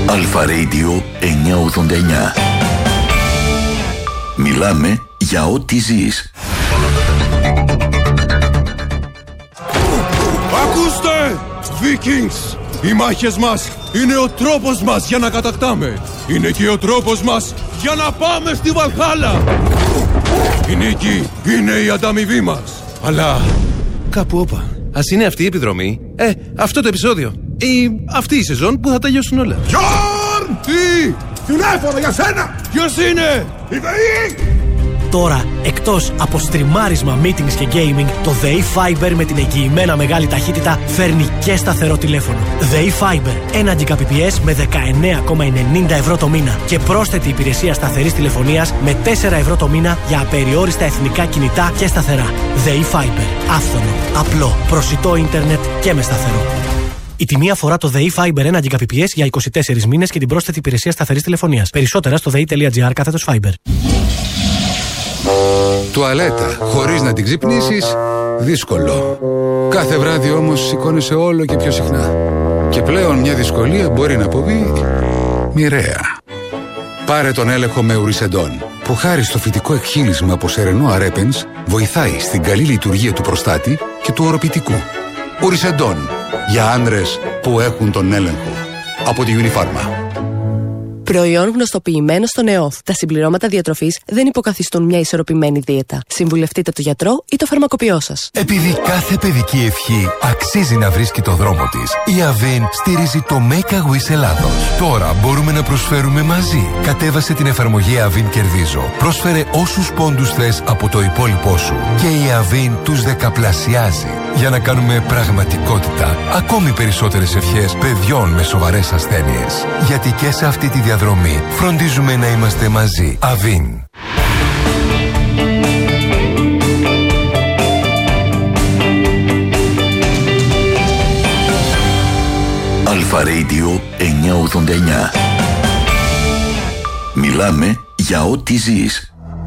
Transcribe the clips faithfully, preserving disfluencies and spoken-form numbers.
Αλφα Radio εννιακόσια ογδόντα εννιά. Μιλάμε για ό,τι ζεις. Ακούστε! Vikings! Οι μάχες μας είναι ο τρόπος μας για να κατακτάμε. Είναι και ο τρόπος μας για να πάμε στη Βαλχάλα. Η νίκη είναι η ανταμοιβή μας. Αλλά κάπου όπα. Ας είναι αυτή η επιδρομή, ε, αυτό το επεισόδιο ή αυτή η σεζόν που θα τελειώσουν όλα. Γιόρν! Τι! Τηλέφωνο για σένα! Ποιος είναι? Η ΔΕΗ! Τώρα, εκτός από στριμάρισμα, meetings και gaming, το ΔΕΗ Fiber με την εγγυημένα μεγάλη ταχύτητα φέρνει και σταθερό τηλέφωνο. ΔΕΗ Fiber, ένα Gbps με δεκαεννέα κόμμα ενενήντα ευρώ το μήνα και πρόσθετη υπηρεσία σταθερής τηλεφωνίας με τέσσερα ευρώ το μήνα για απεριόριστα εθνικά κινητά και σταθερά. ΔΕΗ Fiber, άφθονο, απλό, προσιτό ίντερνετ και με σταθερό. Η τιμή αφορά το ΔΕΗ Fiber ένα Gbps για είκοσι τέσσερις μήνες και την πρόσθετη υπηρεσία σταθερής τηλεφωνίας. Περισσότερα στο δei.gr κάθετος Fiber. Τουαλέτα χωρίς να την ξυπνήσεις, δύσκολο. Κάθε βράδυ όμως σηκώνεσαι όλο και πιο συχνά. Και πλέον μια δυσκολία μπορεί να αποβεί μοιραία. Πάρε τον έλεγχο με Ουρισεντόν, που χάρη στο φυτικό εκχύλισμα από σερενό αρέπενς βοηθάει στην καλή λειτουργία του προστάτη και του οροπητικού. Ουρισεντόν, για άνδρες που έχουν τον έλεγχο. Από τη Unifarma. Προϊόν γνωστοποιημένο στον ΕΟΦ. Τα συμπληρώματα διατροφής δεν υποκαθιστούν μια ισορροπημένη δίαιτα. Συμβουλευτείτε τον γιατρό ή το φαρμακοποιό σας. Επειδή κάθε παιδική ευχή αξίζει να βρίσκει το δρόμο της, η Avin στηρίζει το Make a Wish Ελλάδος. Τώρα μπορούμε να προσφέρουμε μαζί. Κατέβασε την εφαρμογή Avin Κερδίζω. Πρόσφερε όσους πόντους θες από το υπόλοιπό σου. Και η Avin τους δεκαπλασιάζει. Για να κάνουμε πραγματικότητα ακόμη περισσότερες ευχές παιδιών με σοβαρές ασθένειες. Γιατί και σε αυτή τη διαδρομή φροντίζουμε να είμαστε μαζί. Avin. Αλφα Radio εννιακόσια ογδόντα εννιά. Μιλάμε για ό,τι ζεις.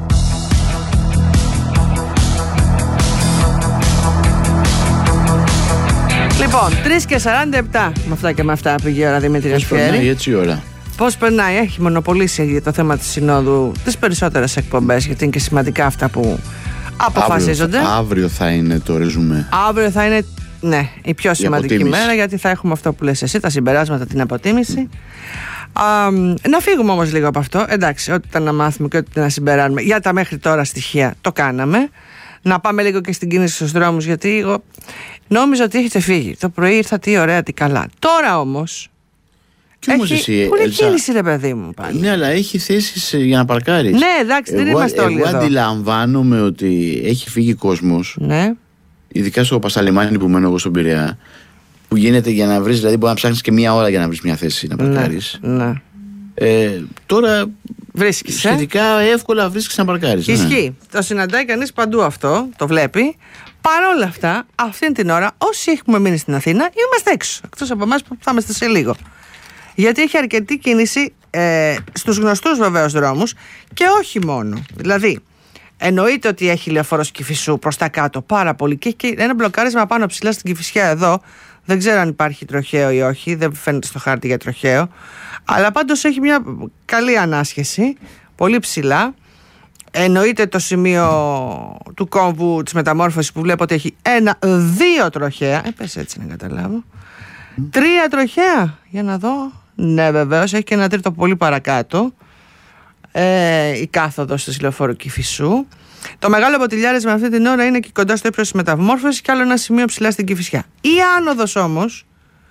Λοιπόν, τρεις και σαράντα επτά με αυτά και με αυτά πήγε η ώρα, Δημήτρη Ασφιέρη. Πώς περνάει έτσι η ώρα? Πώς περνάει, έχει μονοπολίσει για το θέμα της Συνόδου τις περισσότερες εκπομπές, γιατί είναι και σημαντικά αυτά που αποφασίζονται. Αύριο, αύριο θα είναι το ρεζουμέ. Αύριο θα είναι, ναι, η πιο σημαντική η μέρα, γιατί θα έχουμε αυτό που λες εσύ, τα συμπεράσματα, την αποτίμηση. Α, να φύγουμε όμως λίγο από αυτό. Εντάξει, ό,τι ήταν να μάθουμε και ό,τι ήταν να συμπεράνουμε για τα μέχρι τώρα στοιχεία το κάναμε. Να πάμε λίγο και στην κίνηση στους δρόμους, γιατί εγώ νόμιζα ότι έχετε φύγει. Το πρωί ήρθα, τι ωραία, τι καλά. Τώρα όμως. Και όμως εσύ, πού είναι Ελζά, κίνηση, ρε παιδί μου, πάλι. Ναι, αλλά έχει θέσεις για να παρκάρεις. Ναι, εντάξει, δεν εγώ, είμαστε όλοι εγώ εδώ. Εγώ αντιλαμβάνομαι ότι έχει φύγει κόσμος. Ναι. Ειδικά στο Πασαλιμάνι που μένω εγώ στον Πειραιά. Που γίνεται για να βρεις, δηλαδή μπορεί να ψάχνεις και μία ώρα για να βρεις μια θέση να παρκάρεις. Ναι. ναι. Ε, τώρα βρίσκεις, σχετικά ε? εύκολα βρίσκεις να παρκάρεις. Ισχύει. Ναι. Το συναντάει κανείς παντού αυτό, το βλέπει. Παρ' όλα αυτά, αυτή την ώρα, όσοι έχουμε μείνει στην Αθήνα, είμαστε έξω. Εκτός από εμάς που θα είμαστε σε λίγο. Γιατί έχει αρκετή κίνηση ε, στους γνωστούς βεβαίως δρόμους και όχι μόνο. Δηλαδή, εννοείται ότι έχει λεωφόρος Κηφισού προς τα κάτω πάρα πολύ και έχει ένα μπλοκάρισμα πάνω ψηλά στην Κηφισιά εδώ. Δεν ξέρω αν υπάρχει τροχαίο ή όχι, δεν φαίνεται στο χάρτη για τροχαίο. Αλλά πάντως έχει μια καλή ανάσχεση, πολύ ψηλά. Εννοείται το σημείο του κόμβου της μεταμόρφωσης που βλέπω ότι έχει ένα, δύο τροχαία. Ε, πες έτσι να καταλάβω. Mm. Τρία τροχαία, για να δω. Ναι, βεβαίως, έχει και ένα τρίτο πολύ παρακάτω. Ε, η κάθοδος του λεωφόρου Κηφισού. Το μεγάλο ποτηλιάρισμα αυτή την ώρα είναι και κοντά στο ύψος της μεταμόρφωσης και άλλο ένα σημείο ψηλά στην Κηφισιά. Η άνοδος όμως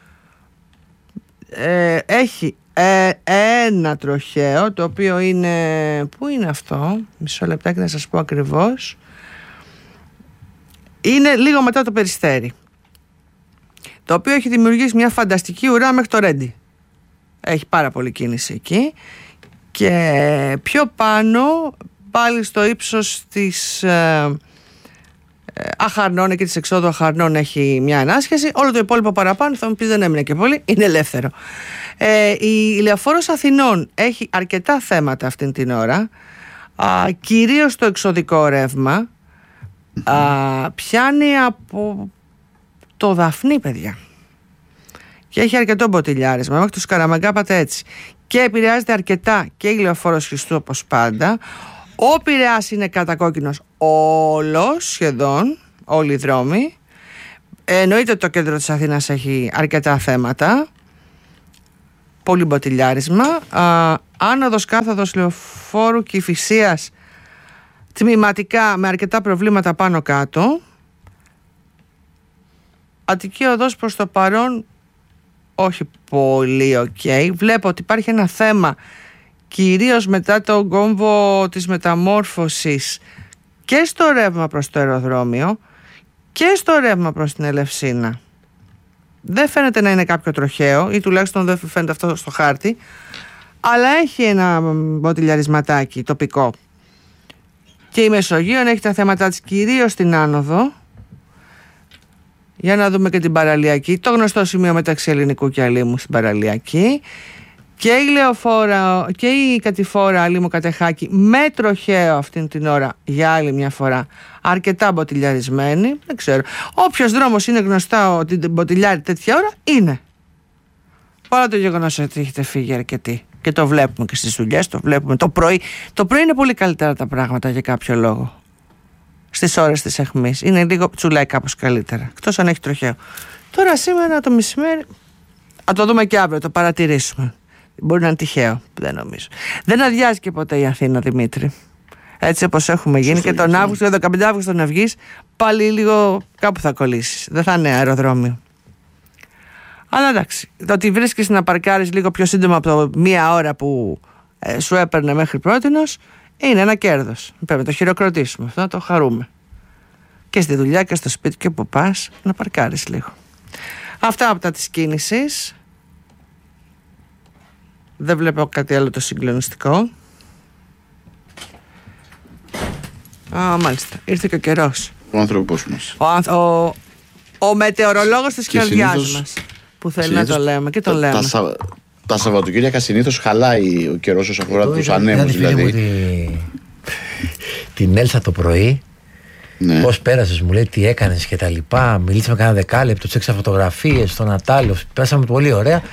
ε, έχει ε, ένα τροχαίο, το οποίο είναι... Πού είναι αυτό? Μισό λεπτάκι να σας πω ακριβώς. Είναι λίγο μετά το Περιστέρι, το οποίο έχει δημιουργήσει μια φανταστική ουρά μέχρι το Ρέντι. Έχει πάρα πολύ κίνηση εκεί. Και πιο πάνω, πάλι στο ύψος της ε, ε, Αχαρνών, εκεί της εξόδου Αχαρνών έχει μια ανάσχεση. Όλο το υπόλοιπο παραπάνω, θα μου πεις δεν έμεινε και πολύ, είναι ελεύθερο. Ε, η Λεωφόρος Αθηνών έχει αρκετά θέματα αυτήν την ώρα, α, κυρίως το εξωδικό ρεύμα. Α, πιάνει από το Δαφνί, παιδιά. και έχει αρκετό μποτιλιάρισμα. Μέχρι το Σκαραμαγκά πάτε έτσι. Και επηρεάζεται αρκετά και η Λεωφόρος Χριστού όπως πάντα. Ο Πειραιάς είναι κατακόκκινος όλος, σχεδόν όλοι οι δρόμοι. Εννοείται ότι το κέντρο της Αθήνας έχει αρκετά θέματα. Πολύ μποτιλιάρισμα. Α, άνοδος κάθοδος Λεωφόρου Κηφισίας τμηματικά με αρκετά προβλήματα πάνω κάτω. Αττική οδός προς το παρόν όχι πολύ οκ. Okay. Βλέπω ότι υπάρχει ένα θέμα κυρίως μετά τον κόμβο της μεταμόρφωσης και στο ρεύμα προς το αεροδρόμιο και στο ρεύμα προς την Ελευσίνα. Δεν φαίνεται να είναι κάποιο τροχαίο, ή τουλάχιστον δεν φαίνεται αυτό στο χάρτη, αλλά έχει ένα μποτιλιαρισματάκι τοπικό. Και η Μεσογείων έχει τα θέματα της κυρίως στην άνοδο. Για να δούμε και την παραλιακή, το γνωστό σημείο μεταξύ Ελληνικού και Αλήμου στην παραλιακή. Και η Λεωφόρα και η κατηφόρα Αλήμου Κατεχάκη με τροχαίο αυτήν την ώρα για άλλη μια φορά, αρκετά μποτιλιαρισμένη. Δεν ξέρω. Όποιος δρόμος είναι γνωστά ότι μποτιλιάρει τέτοια ώρα, είναι. Παρά το γεγονός ότι έχετε φύγει αρκετοί. Και το βλέπουμε και στις δουλειές, το βλέπουμε το πρωί. Το πρωί είναι πολύ καλύτερα τα πράγματα για κάποιο λόγο. Στις ώρες της αιχμής. Είναι λίγο τσουλάει κάπως καλύτερα. Εκτός αν έχει τροχαίο. Τώρα σήμερα το μεσημέρι. Θα το δούμε και αύριο, το παρατηρήσουμε. Μπορεί να είναι τυχαίο, δεν νομίζω. Δεν αδειάζει και ποτέ η Αθήνα, Δημήτρη. Έτσι όπως έχουμε γίνει. Σωστή, και τον Αύγουστο, τον δεκαπέντε Αυγούστου να βγεις, πάλι λίγο κάπου θα κολλήσεις. Δεν θα είναι αεροδρόμιο. Αλλά εντάξει, το ότι βρίσκεις να παρκάρεις λίγο πιο σύντομα από το μία ώρα που ε, σου έπαιρνε μέχρι πρότινος, είναι ένα κέρδος. Πρέπει να το χειροκροτήσουμε αυτό, να το χαρούμε. Και στη δουλειά και στο σπίτι και που πας, να παρκάρεις λίγο. Αυτά από τα της κίνησης. Δεν βλέπω κάτι άλλο το συγκλονιστικό. Α, μάλιστα. Ήρθε και ο καιρός. Ο άνθρωπός μας. Ο, ανθ, ο, ο μετεωρολόγος της καρδιάς μας. Που θέλει να το λέμε και το τα, λέμε. Τα, τα, τα Σαββατοκύριακα συνήθως χαλάει ο καιρός όσον αφορά τους ανέμους. Δηλαδή. Τη, την Έλσα το πρωί. Ναι. Πώς πέρασες, μου λέει τι έκανες και τα λοιπά. Μιλήσαμε κάνα δεκάλεπτο, τσέξα φωτογραφίες στο Νατάλιο. Πέρασαμε πολύ ωραία.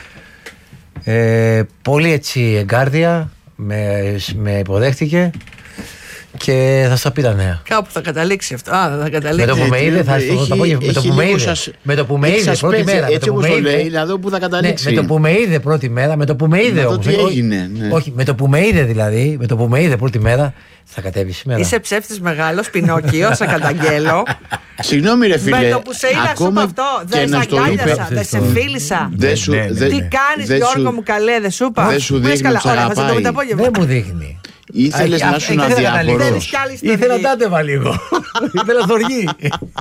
Ε, πολύ έτσι εγκάρδια με, με υποδέχτηκε και θα στα πει τα νέα. Κάπου θα καταλήξει αυτό. Α, θα καταλήξει. Με το που με είδε, θα έχει, το απόγευμα. Με το που με είδε, με το που με είδε πρώτη μέρα. Έτσι όπως το λέει, να δω που θα καταλήξει. Ναι, με το που με είδε πρώτη μέρα, με το που με είδε όμως. Τι έγινε. Ναι. Όχι, με το που με είδε δηλαδή, με το που με είδε πρώτη μέρα, θα κατέβει σήμερα. Είσαι ψεύτης μεγάλος, Πινόκιο, σε καταγγέλω. Συγγνώμη ρε φίλε. Με το που σε είδα σου με αυτό, δεν σε αγκάλιασα, δεν σε φίλησα. Τι κάνεις Γιώργο μου καλέ, δεν σου είπα. Δεν σου δείχνει ότι αγαπάει. Δεν μου δείχνει. Ήθελες να σου αδιάφορος. Ήθελα να τάτεβα λίγο. Ήθελα θοργή.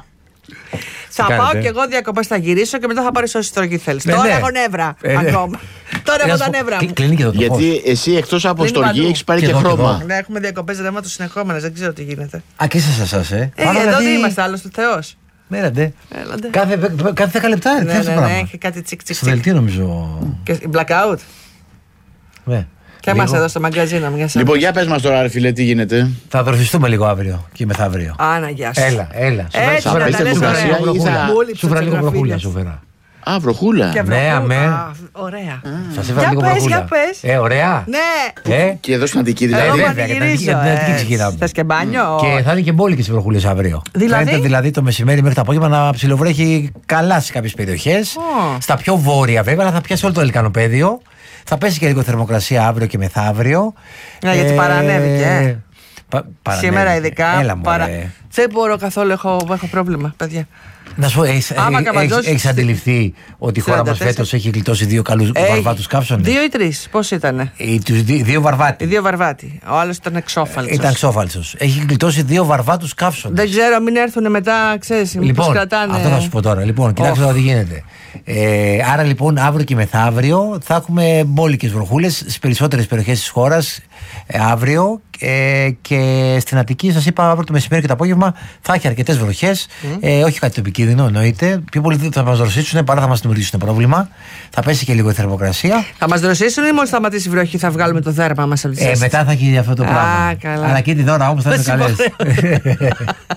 Θα πάω κι εγώ διακοπές, θα γυρίσω και μετά θα πάρεις όση στρογή θέλεις. Τώρα έχω νεύρα ακόμα. Τώρα έχω τα νεύρα μου. Γιατί εσύ εκτός από στοργή έχεις πάρει και χρώμα. Ναι, έχουμε διακοπές ρεύματος συνεχόμενες, δεν ξέρω τι γίνεται. Α, και σε εσάς, ε. Εδώ δεν είμαστε άλλος του Θεός. Μέραντε. Κάθε δέκα λεπτά, ναι, ναι, ναι, έχει κάτι τσικ τσικ. Στο δελτίο νομίζω. Blackout. Ναι. Και εμάς εδώ στο μαγκαζίνο μου. Λοιπόν, για πες μας τώρα, ρε φίλε, τι γίνεται. Θα δροσιστούμε λίγο αύριο και μεθαύριο. Άνα, γεια σου. Έλα, έλα. Έτσι, να τα λες ωραία. Σου φέρα λίγο βροχούλα, σου φέρα. Α, βροχούλα. Ναι, αμέ. Ωραία. Σας έφερα λίγο βροχούλα. Για πες, Ε, ωραία. Ναι. Ε. Και εδώ στην Αττική δηλαδή. Εγώ πανηγυρίζω. Θες και μπάνιο. Και θα είναι και μπόλικες οι βροχούλες αύριο. Δηλαδή. Δηλαδή το μεσημέρι μέχρι το απόγευμα να ψιλοβρέχει καλά σε κάποιες περιοχές. Στα πιο βόρεια βέβαια, αλλά θα πιάσει όλο το Ελικανοπαίδιο. Θα πέσει και λίγο θερμοκρασία αύριο και μεθαύριο. Ναι, γιατί παρανέβηκε. Πα, σήμερα ειδικά. Έλα, παρα... Δεν μπορώ καθόλου, έχω, έχω πρόβλημα, παιδιά. Να σου πω, έχεις, έχεις αντιληφθεί ότι η χώρα μας φέτος έχει γλιτώσει δύο καλούς έχει, βαρβάτους καύσονες. Δύο ή τρεις, πώς ήτανε. Οι, τους, δύο, δύο βαρβάτι. Οι δύο βαρβάτι. Ο άλλος ήταν εξόφαλτσος. Ήταν εξόφαλτσος. Έχει γλιτώσει δύο βαρβάτους καύσονες. Δεν ξέρω, μην έρθουν μετά, ξέρεις, λοιπόν, πώς κρατάνε. Αυτό θα σου πω τώρα. Λοιπόν, κοιτάξτε oh. τι γίνεται. Ε, άρα λοιπόν αύριο και μεθαύριο θα έχουμε μπόλικες βροχούλες στις περισσότερες περιοχές της χώρας ε, αύριο ε, και στην Αττική σας είπα αύριο το μεσημέρι και το απόγευμα θα έχει αρκετές βροχές mm. ε, όχι κάτι το επικίνδυνο εννοείται, πιο πολύ θα μας δροσίσουν παρά θα μας δημιουργήσουν πρόβλημα, θα πέσει και λίγο η θερμοκρασία. Θα μας δροσίσουν ή μόλις σταματήσει η βροχή θα βγάλουμε το δέρμα μας από τη ε, μετά θα έχει αυτό το πράγμα. Α, καλά. Αλλά και την ώρα όμως θα είναι καλές.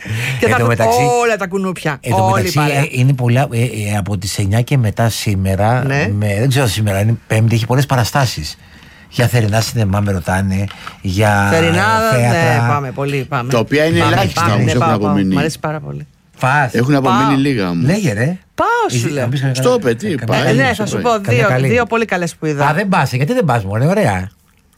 Και θα μεταξύ, όλα τα κουνούπια. Εν τω μεταξύ, είναι πολλά. Ε, ε, από τις εννιά και μετά σήμερα. Ναι. Με, δεν ξέρω σήμερα, είναι Πέμπτη, έχει πολλές παραστάσεις. Για θερινά σινεμά με ρωτάνε. Για θερινά, θέατρα. Ναι, πάμε πολύ. Πάμε. Τα οποία είναι ελάχιστα όμως έχουν απομείνει. Μ' αρέσει πάρα πολύ. Φας. Έχουν απομείνει Πάω. λίγα όμως. Λέγε ρε. Πάω σου λέω. Στο παιδί, πάει. Ναι, θα σου πω δύο, δύο πολύ καλές που είδα. Α, δεν πας, γιατί δεν πας μωρέ, ωραία.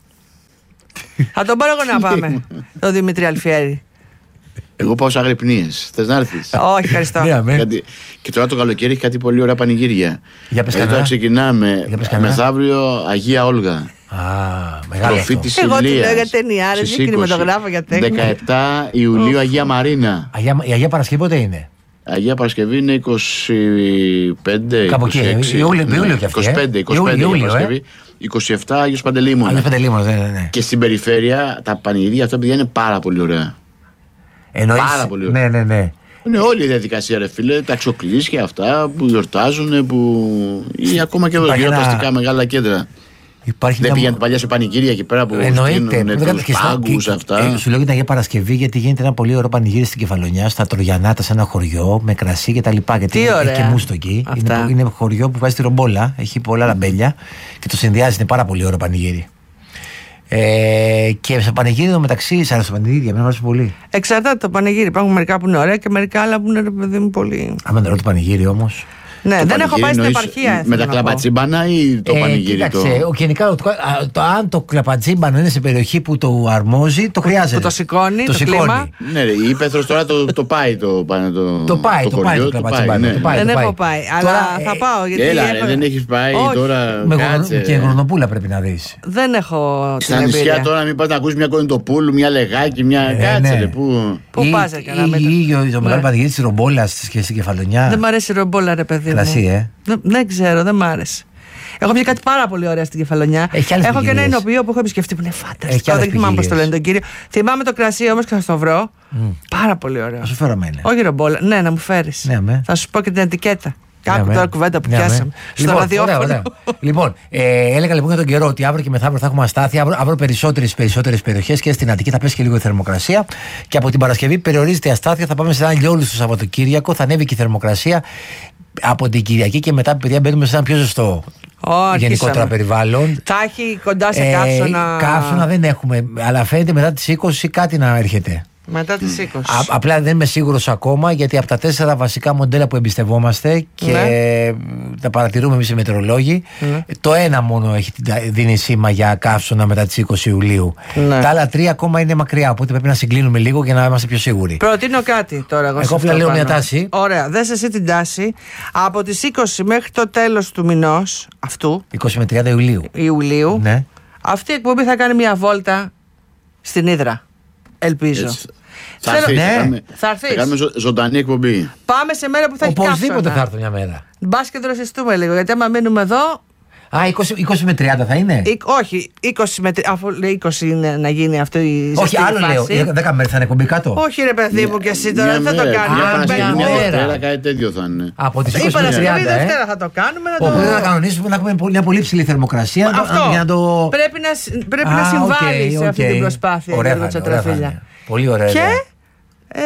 Θα τον πάρω εγώ να πάμε. Το Δημήτρη Αλφιέρη. Εγώ πάω σε Αγρυπνίες. Θες να έρθεις? Όχι, ευχαριστώ. Γιατί... Και τώρα το καλοκαίρι έχει κάτι πολύ ωραία πανηγύρια. Για πες δηλαδή κανένα. τώρα ξεκινάμε μεθαύριο Αγία Όλγα. Α, μεγάλο Προφή αυτό. της Εγώ του Ηλίας. λέω για ταινιάρες, για κινηματογράφο, για τέχνη. δεκαεπτά Ιουλίου Αγία Μαρίνα. Αγία, η Αγία Παρασκευή πότε είναι? Αγία Παρασκευή είναι είκοσι πέντε, Κάπου εκεί, είκοσι έξι, Ιούλιο, ναι, Ιούλιο κι αυτή, είκοσι πέντε, είκοσι πέντε Ιούλιο, Αγία Παρασκευή, είκοσι επτά Άγιος Παντελήμωνας. Άγιος Παντελήμωνας, ναι, ναι, ναι. Και στην περιφέρεια τα πανηγύρια αυτά παιδιά είναι πάρα πολύ ωραία. Εννοείς, Πάρα πολύ ωραία. ναι, ναι, ναι. Είναι όλη η διαδικασία ρε φίλε, τα εξοκλήσια αυτά που γιορτάζουν που... ή ακόμα και γιορταστικά ένα... μεγάλα κέντρα. Υπάρχει δεν μια... πήγαινε παλιά σε πανηγύρια εκεί πέρα που στείλουν τους πάγκους αυτά. Σου λέω για την Αγία Παρασκευή γιατί γίνεται ένα πολύ ωραίο πανηγύρι στην Κεφαλονιά, στα Τρογιανάτα, σε ένα χωριό με κρασί και τα λοιπά. Γιατί Τι ωραία. Έχει και μούστο εκεί. Είναι, είναι χωριό που βάζει τη ρομπόλα, έχει πολλά λαμπέλια και το συνδυάζει, είναι πάρα πολύ ωραίο πανηγύρι. Ε, και σε πανηγύρι εδώ μεταξύ, σε άλλα πανηγύρια, με αρέσει πολύ. Εξαρτάται το πανηγύρι. Υπάρχουν μερικά που είναι ωραία και μερικά άλλα που είναι ρε παιδί μου πολύ. Άμα δεν ρωτώ το πανηγύρι όμως. Ναι, το δεν έχω πάει στην επαρχία. Με τα κλαπατσίμπανα ή το ε, πανηγύρι? Κοίταξε, το... γενικά, το, το, αν το κλαπατσίμπανο είναι σε περιοχή που το αρμόζει, το χρειάζεται. Που το σηκώνει, το, το σηκώνει. κλίμα. Ναι, ρε, η Ήπεθρος τώρα το, το πάει το, το, το πάει, το, το, πάει, χωριό, το, το πάει, ναι. το πάει. Δεν το έχω πάει, αλλά τώρα, θα πάω. Γιατί έλα, έχω... ρε, δεν έχεις πάει. Όχι. Τώρα με κάτσε. Και Γρονοπούλα πρέπει να δεις. Δεν έχω την στα νησιά εμπειρία. τώρα μην πας να ακούσεις μια Κονιτοπούλου, μια Λεγάκη, μια Ε, κάτσε ναι. ρε, πού. Πού πας ρε καλά μέτρα. Ή το μεγάλο πανηγύρι της Ρομπόλας και στην Κεφαλονιά. Δεν μ' αρέσει η ρομπόλα ρε παιδί μου. Κρασί, ε. Δεν, δεν ξέρω, δεν μ' άρεσε. Έχω βγει κάτι πάρα πολύ ωραία στην Κεφαλονιά. Έχει άλλες έχω και ένα ποικιλίες. εινοποιείο που έχω επισκεφτεί που είναι Έχει φανταστικό. άλλες Δεν θυμάμαι πώ το ποικιλίες. λένε τον κύριο. Θυμάμαι το κρασί όμω και θα στο βρω. Mm. Πάρα πολύ ωραίο. Θα σου φέρω εμένα. Όχι ρομπόλα. Ναι, να μου φέρει. Ναι, με. Θα σου πω και την ετικέτα. Κάπου Ναι, τώρα με. κουβέντα που Ναι, με. πιάσαμε. Στο Λοιπόν, ραδιόφωνο. ωραία, ωραία. Λοιπόν, ε, έλεγα λοιπόν για τον καιρό ότι αύριο και μεθαύριο θα έχουμε αστάθεια. Αύριο, αύριο περισσότερες περισσότερες περιοχές και στην Αττική θα πέσει και λίγο η θερμοκρασία. Και από την Παρασκευή περιορίζεται η αστάθεια. Θα πάμε σε ένα λιόλου στο Σαββατοκύριακο. Θα ανέβει και η θερμοκρασία. Από την Κυριακή και μετά, παιδιά, μπαίνουμε σε ένα πιο ζεστό Oh, γενικότερα περιβάλλον. Θα έχει κοντά σε Ε, καύσωνα. Καύσωνα δεν έχουμε, αλλά φαίνεται μετά τις είκοσι κάτι να έρχεται. Μετά τις είκοσι. Α, απλά δεν είμαι σίγουρος ακόμα γιατί από τα τέσσερα βασικά μοντέλα που εμπιστευόμαστε και Ναι. τα παρατηρούμε εμείς οι μετεωρολόγοι, Ναι. το ένα μόνο έχει την- δίνει σήμα για καύσωνα μετά τις είκοσι Ιουλίου. Ναι. Τα άλλα τρία ακόμα είναι μακριά, οπότε πρέπει να συγκλίνουμε λίγο για να είμαστε πιο σίγουροι. Προτείνω κάτι τώρα εγώ. Εγώ σε απλά αυτό λέω μια πάνω. τάση. Ωραία, δες εσύ την τάση. Από τις είκοσι μέχρι το τέλος του μηνός αυτού, είκοσι με τριάντα Ιουλίου. Ιουλίου, Ναι. αυτή η εκπομπή θα κάνει μια βόλτα στην Ύδρα. Ελπίζω. Έτσι. Θα Θέλω- έρθεις, Ναι. θα κάνουμε- Θα έρθεις. θα κάνουμε ζω- ζωντανή εκπομπή. Πάμε σε μέρα που θα έχει Οπωσδήποτε καύσωνα. θα έρθω μια μέρα. Μπας και δροσιστούμε λίγο, γιατί άμα μείνουμε εδώ. Α, είκοσι, είκοσι με τριάντα θα είναι. είκ- όχι, είκοσι με, τρι- αφού λέει είκοσι είναι να γίνει αυτή η Όχι, ζεστή άλλο λέω. φάση. δέκα μέρες θα είναι εκπομπή κάτω. Όχι, ρε παιδί μου, και εσύ τώρα Μια δεν θα το μέρα, κάνουμε. Μια Α, Παρασκευή, μια μια μέρα. Δευτέρα, κάτι τέτοιο θα είναι. Από τις Η είκοσι με Παρασκευή τριάντα. Ε. Δευτέρα θα το κάνουμε. Να το... Οπότε να κανονίσουμε να έχουμε μια πολύ ψηλή θερμοκρασία. να- Αυτό. Για να το... Πρέπει να, συ- πρέπει Α, να οκ, συμβάλλει σε αυτή οκ. την προσπάθεια Ωραία για θα το είναι, ωραία θα τσατραφίλια. είναι. Πολύ ωραία. Και ιδέα. ε,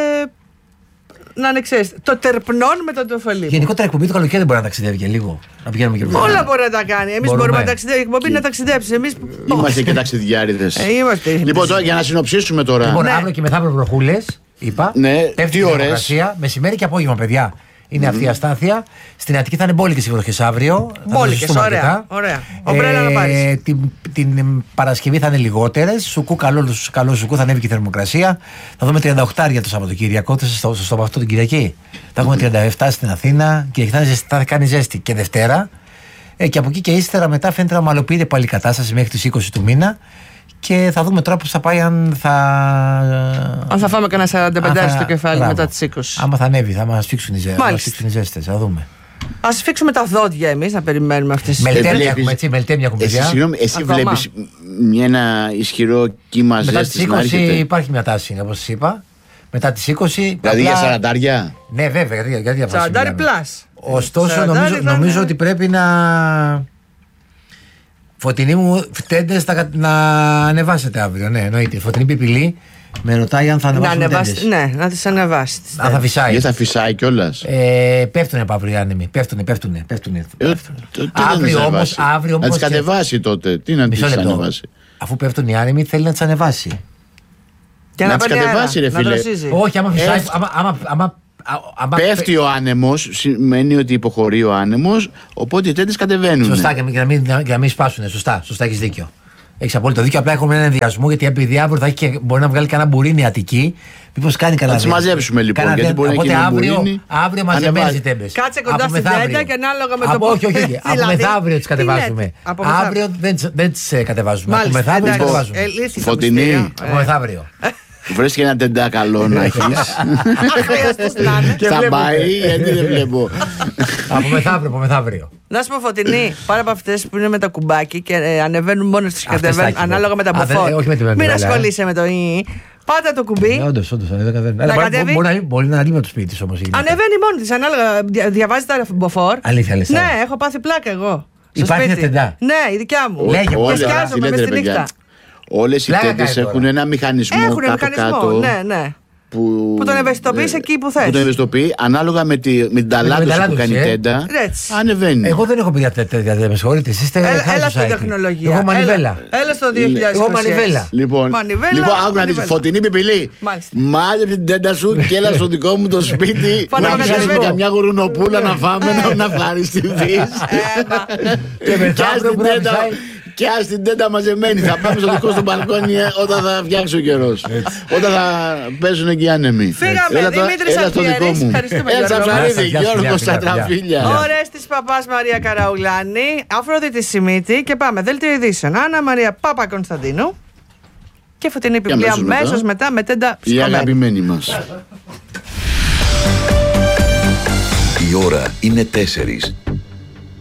να είναι, ξέρεις, το τερπνών με τον τοφελί. Γενικότερα εκπομπή το καλοκαίρι μπορεί να ταξιδεύει και λίγο. Να πηγαίνουμε και Όλα μπορεί να τα κάνει. Εμείς Μπορούμε. μπορούμε να ταξιδέψουμε. Η εκπομπή να ταξιδέψει. Εμείς Είμαστε και ταξιδιάριδες. Ε, είμαστε. Λοιπόν, τώρα για να συνοψίσουμε τώρα. Λοιπόν, Ναι. αύριο και μεθαύριο βροχούλες, είπα. Ναι, Πέφτει τι η ώρες? θερμοκρασία, μεσημέρι και απόγευμα, παιδιά. Είναι αυτή η αστάθεια. Στην Αττική θα είναι μπόλικες οι βροχές αύριο. Θα το Μπόλικες, ζεστούμε ωραία, αρκετά. ωραία. Ομπρέλα να πάρεις. την, την Παρασκευή θα είναι λιγότερες. Σουκού, καλό, καλό σουκού, θα ανέβει και η θερμοκρασία. Θα δούμε τριάντα οκτώ για το Σαββατοκύριακο. Θα στο, στο, στο αυτό την Κυριακή. Θα έχουμε τριάντα επτά στην Αθήνα και θα, είναι ζεστη- θα κάνει ζέστη και Δευτέρα. Ε, και από εκεί και ύστερα μετά φαίνεται να ομαλοποιείται πάλι η κατάσταση μέχρι τις είκοσι του μήνα. Και θα δούμε τώρα πώς θα πάει αν θα. Αν θα φάμε κανένα σαράντα πέντε αν θα- στο κεφάλι μπράβο. μετά τις είκοσι. Άμα θα ανέβει, θα μας φίξουν οι ζε- θα μας Μάλιστα. φίξουν οι ζέστες. Θα δούμε. Ας φίξουμε τα δόντια εμείς να περιμένουμε αυτές τις Μελτέμια βλέπεις- έχουμε, έτσι, μελτέμια έχουμε, Εσύ, παιδιά. συγγνώμη, εσύ Ακόμα. βλέπεις μια- ένα ισχυρό κύμα Μετά τις ζέστης να είκοσι έρχεται. υπάρχει μια τάση, όπως σας είπα. Μετά τις είκοσι. Δηλαδή απλά- για σαραντάρια. Ναι, βέβαια, γιατί, γιατί για βάση σαράντα μιλάμε. πλάς. Ωστόσο, σαράντα νομίζω, θα νομίζω είναι- ότι πρέπει να. Φωτεινή μου φτέντες να, να ανεβάσετε αύριο. Ναι, εννοείται. Φωτεινή πιπηλή Με ρωτάει αν θα ανεβάσουν να τέντες. ανεβάσει, ναι, να τις ανεβάσει. Αν θα φυσάει. Γιατί θα φυσάει κιόλας. Ε, πέφτουνε από αύριο οι άνεμοι. Πέφτουνε, πέφτουνε. πέφτουνε, πέφτουνε. Ε, Αύριο όμως, αύριο να όμως τις κατεβάσει τότε. Τι να τις ανεβάσει. Αφού πέφτουν οι άνεμοι, θέλει να τις ανεβάσει. Και να να τις παίρνει κατεβάσει, αέρα, ρε να φίλε. δροσίζει. Όχι, άμα φυσάει. Ε, άμα, άμα, άμα, άμα Πέφτει ο άνεμος, σημαίνει ότι υποχωρεί ο άνεμος, οπότε οι τέντες κατεβαίνουν. Σωστά, και για να μην, για να μην σπάσουν. Σωστά, σωστά έχεις δίκιο. Έχεις απόλυτο δίκιο. Απλά έχουμε έναν ενδιασμό γιατί επειδή αύριο θα έχει και μπορεί να βγάλει κανένα μπουρίνι Αττική. Μήπως κάνει κανένα. Να τις μαζέψουμε λοιπόν. Κανένα, γιατί μπορεί οπότε να αύριο, μπουρίνι, αύριο μαζεμένες οι τέμπες. Κάτσε κοντά στην τέντα και ανάλογα με το από, όχι, όχι, όχι. Από δηλαδή, μεθαύριο τις κατεβάζουμε. Αύριο δεν, δεν τις κατεβάζουμε. Από μεθαύριο τις κατεβάζουμε. Φωτεινή. Από μεθαύριο. Βρες και ένα τεντά καλό να έχεις. Θα πάει, γιατί δεν βλέπω. Από μεθαύριο, από μεθαύριο. Να σου πω, Φωτεινή, πάρα από αυτές που είναι με τα κουμπάκι και ε, ανεβαίνουν μόνες τους και κατεβαίνουν ανάλογα με τα μποφόρ. Μην ασχολείσαι με το ι. Πάτα το κουμπί. Όντως, όντως. Μπορεί να ανέβει με το σπίτι της όμως. Ανεβαίνει μόνη της, ανάλογα. Διαβάζει τα μποφόρ. Αλήθεια, λες. Ναι, έχω πάθει πλάκα εγώ. Υπάρχει μια τεντά. Ναι, η δικιά μου. Λέγε, και σκιάζομαι μες στη νύχτα. Όλες οι τέντες έχουν ένα μηχανισμό κάτω-κάτω. Ναι, ναι. Που, που τον ευαισθητοποιεί ε, εκεί που θες. Που τον ευαισθητοποιεί ανάλογα με, τη, με την ταλάδωση που κάνει η ε. τέντα. Έτσι. Ανεβαίνει. Εγώ δεν έχω πει για τέτοια, με συγχωρείτε. Εσείς είστε έλα, έλα στην τεχνολογία. Εγώ μανιβέλα. Έλα, έλα στο δύο χιλιάδες είκοσι. Εγώ μανιβέλα. Λοιπόν, μανιβέλα, λοιπόν άκου να δεις, Φωτεινή Πιπιλή. Μάζεψε την τέντα σου και έλα στο δικό μου το σπίτι. Να κάνεις με καμιά γουρουνοπούλα να φάμε, να ευχαριστηθείς. Και μετά την τέντα. Και ας την τέντα μαζεμένη. Θα πάμε στο δικό στο μπαλκόνι όταν θα φτιάξει ο καιρός. Όταν θα πέσουν εκεί οι άνεμοι. Φύγαμε, Δημήτρης Αλφιέρης. Ευχαριστούμε, Έλα Σαφραρίδη, Γιώργος Στρατραφίλια. Ορέστης Παπάς, Μαρία Καραουλάνη, Αφροδίτη Σιμίτη. Και πάμε, δέλτιο ειδήσεων. Άννα Μαρία Πάπα Κωνσταντίνου. Και Φωτεινή Πιπλή αμέσως μετά με τέντα ψυχωμένη. Η αγαπημένη μας. Η ώρα είναι τέσσερις.